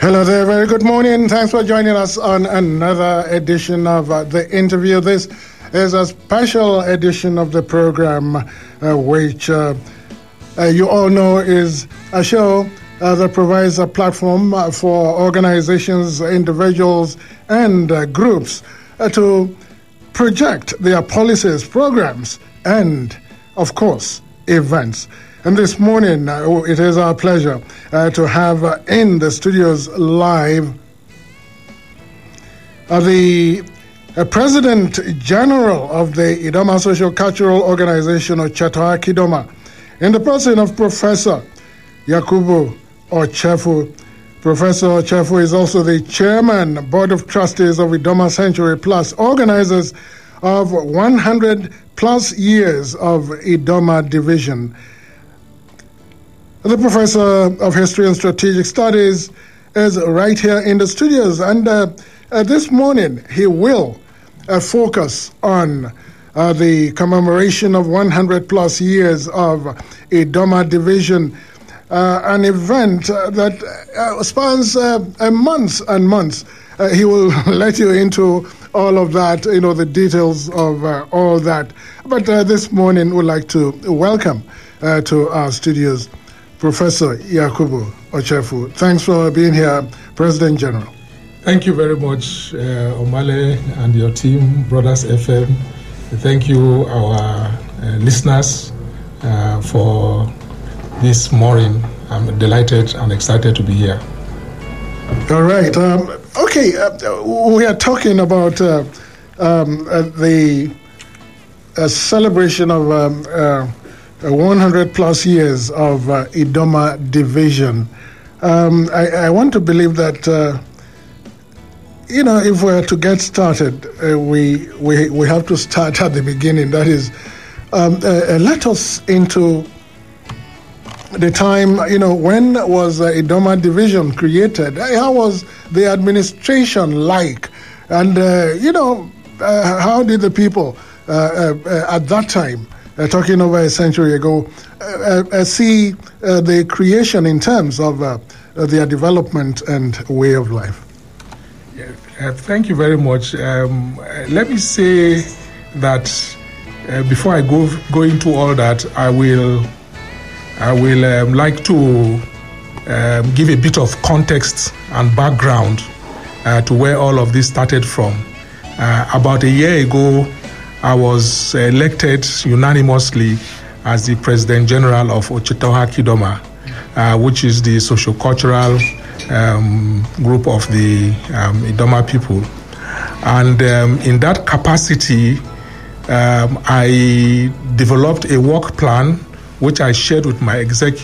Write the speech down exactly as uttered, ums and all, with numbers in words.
Hello there, very good morning. Thanks for joining us on another edition of uh, The Interview. This is a special edition of the program, uh, which uh, uh, you all know is a show uh, that provides a platform uh, for organizations, individuals, and uh, groups uh, to project their policies, programs, and, of course, events. And this morning, uh, it is our pleasure uh, to have uh, in the studios live uh, the uh, President General of the Idoma Social Cultural Organization, Ochetoha Kidoma, in the person of Professor Yakubu Ochefu. Professor Ochefu is also the Chairman, Board of Trustees of Idoma Century Plus, organizers of one hundred plus years of Idoma Division. The Professor of History and Strategic Studies is right here in the studios, and uh, uh, this morning he will uh, focus on uh, the commemoration of one hundred plus years of Idoma Division, uh, an event uh, that uh, spans uh, uh, months and months. Uh, he will let you into all of that, you know, the details of uh, all that. But uh, this morning we'd like to welcome uh, to our studios Professor Yakubu Ochefu. Thanks for being here, President General. Thank you very much, uh, Omale and your team, Brothers F M. Thank you, our uh, listeners, uh, for this morning. I'm delighted and excited to be here. All right. Um, okay, uh, we are talking about uh, um, uh, the uh, celebration of um, uh, one hundred plus years of uh, Idoma Division. Um, I, I want to believe that, uh, you know, if we're to get started, uh, we, we we have to start at the beginning. That is, um, uh, let us into the time, you know, when was uh, Idoma Division created? How was the administration like? And, uh, you know, uh, how did the people uh, uh, at that time, Uh, talking over a century ago, uh, uh, see uh, the creation in terms of uh, uh, their development and way of life? Yeah, uh, thank you very much. Um, uh, let me say that uh, before I go go into all that, I will I will um, like to um, give a bit of context and background uh, to where all of this started from. Uh, about a year ago, I was elected unanimously as the President General of Ochetoha Kidoma, uh, which is the socio-cultural um, group of the um, Idoma people. And um, in that capacity, um, I developed a work plan which I shared with my executive